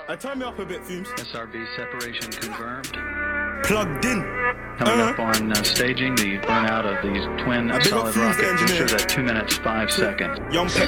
Turn me up a bit, Fumes. SRB separation confirmed. Plugged in. Coming up on staging the burnout of these twin big up solid Fumes, the rocket engineer. boosters at 2 minutes 5 seconds. Young